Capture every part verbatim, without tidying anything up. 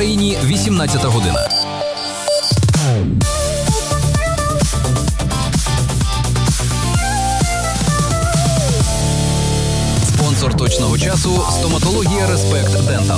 Україні вісімнадцята година. Спонсор точного часу – стоматологія Респект Дентал.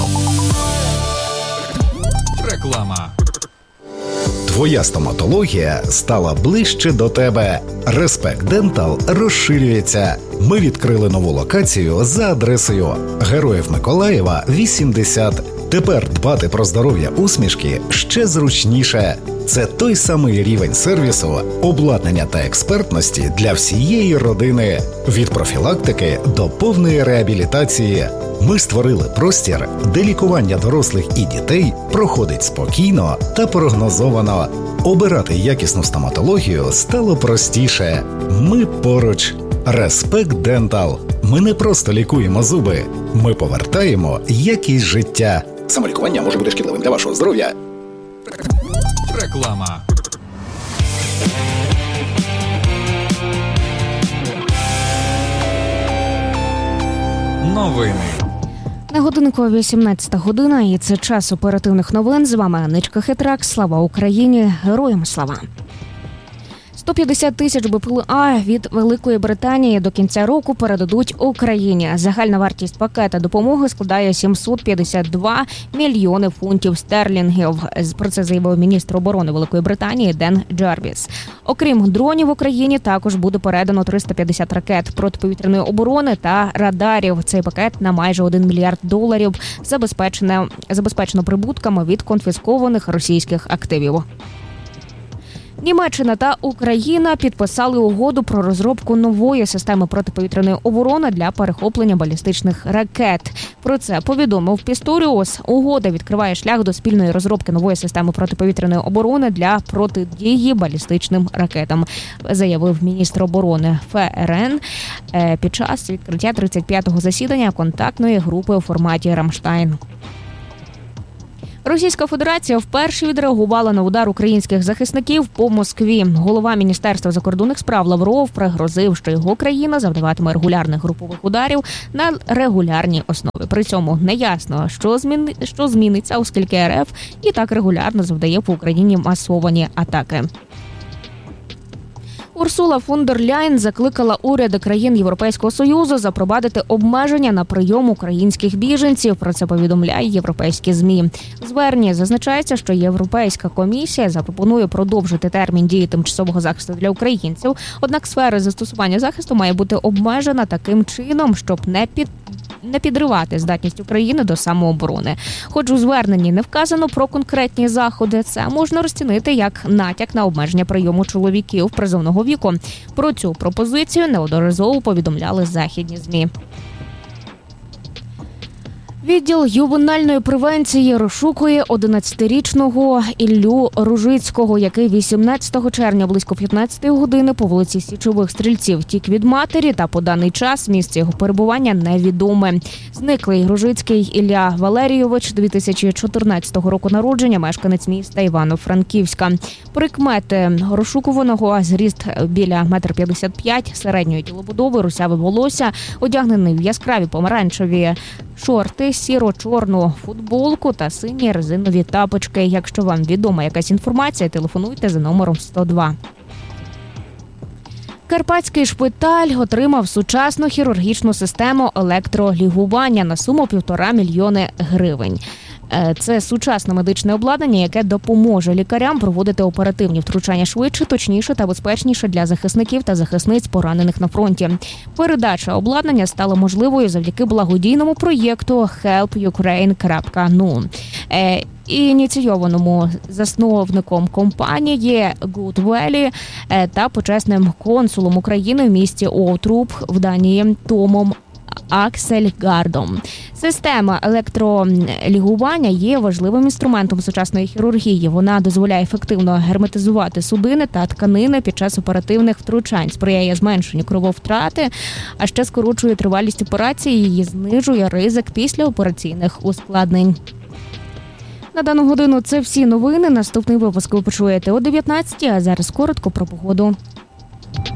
Реклама. Твоя стоматологія стала ближче до тебе. Респект Дентал розширюється. Ми відкрили нову локацію за адресою Героїв Миколаєва, вісімдесят. Тепер дбати про здоров'я усмішки ще зручніше. Це той самий рівень сервісу, обладнання та експертності для всієї родини. Від профілактики до повної реабілітації. Ми створили простір, де лікування дорослих і дітей проходить спокійно та прогнозовано. Обирати якісну стоматологію стало простіше. Ми поруч. Респект Дентал. Ми не просто лікуємо зуби. Ми повертаємо якість життя. Самолікування може бути шкідливим для вашого здоров'я. Реклама. Новини. На годинку вісімнадцята година, і це час оперативних новин. З вами Аничка Хитрак. Слава Україні! Героям слава! сто п'ятдесят тисяч БПЛА від Великої Британії до кінця року передадуть Україні. Загальна вартість пакета допомоги складає сімсот п'ятдесят два мільйони фунтів стерлінгів. Про це заявив міністр оборони Великої Британії Ден Джарвіс. Окрім дронів, Україні також буде передано триста п'ятдесят ракет протиповітряної оборони та радарів. Цей пакет на майже один мільярд доларів забезпечено, забезпечено прибутками від конфіскованих російських активів. Німеччина та Україна підписали угоду про розробку нової системи протиповітряної оборони для перехоплення балістичних ракет. Про це повідомив Пісторіус. Угода відкриває шлях до спільної розробки нової системи протиповітряної оборони для протидії балістичним ракетам, заявив міністр оборони ФРН під час відкриття тридцять п'ятого засідання контактної групи у форматі «Рамштайн». Російська Федерація вперше відреагувала на удар українських захисників по Москві. Голова Міністерства закордонних справ Лавров пригрозив, що його країна завдаватиме регулярних групових ударів на регулярній основі. При цьому неясно, що, зміни... що зміниться, оскільки РФ і так регулярно завдає по Україні масовані атаки. Урсула фон дер Ляйн закликала уряди країн Європейського Союзу запровадити обмеження на прийом українських біженців. Про це повідомляє європейські ЗМІ. У зверненні зазначається, що Європейська комісія запропонує продовжити термін дії тимчасового захисту для українців. Однак сфера застосування захисту має бути обмежена таким чином, щоб не під не підривати здатність України до самооборони. Хоч у зверненні не вказано про конкретні заходи, це можна розцінити як натяк на обмеження прийому чоловіків призовного віку. Про цю пропозицію неодноразово повідомляли західні ЗМІ. Відділ ювенальної превенції розшукує одинадцятирічного Іллю Ружицького, який вісімнадцятого червня близько п'ятнадцятої години по вулиці Січових Стрільців втік від матері, та по даний час місце його перебування невідоме. Зниклий Ружицький Ілля Валерійович, дві тисячі чотирнадцятого року народження, мешканець міста Івано-Франківська. Прикмети розшукуваного: зріст біля метр п'ятдесят п'ять, середньої тілобудови, русяве волосся, одягнений в яскраві помаранчеві шорти, сіро-чорну футболку та сині резинові тапочки. Якщо вам відома якась інформація, телефонуйте за номером сто два. Карпатський шпиталь отримав сучасну хірургічну систему електролігування на суму півтора мільйони гривень. Це сучасне медичне обладнання, яке допоможе лікарям проводити оперативні втручання швидше, точніше та безпечніше для захисників та захисниць, поранених на фронті. Передача обладнання стала можливою завдяки благодійному проєкту хелп юкрейн крапка ю а. Ініційованому засновником компанії Good Valley та почесним консулом України в місті Оутруп в Данії Томом Аксельгардом. Система електролігування є важливим інструментом сучасної хірургії. Вона дозволяє ефективно герметизувати судини та тканини під час оперативних втручань, сприяє зменшенню крововтрати, а ще скорочує тривалість операції і знижує ризик післяопераційних ускладнень. На дану годину це всі новини. Наступний випуск ви почуєте о дев'ятнадцятій, а зараз коротко про погоду.